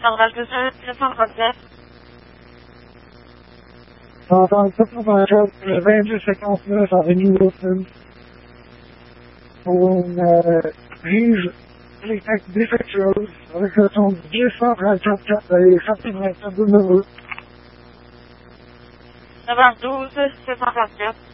Norvège 737. J'entends 724, le 2259 avenue Wilson. Pour une prise défectueuse avec le ton 234 et 724 de nouveau. Norvège 12 734.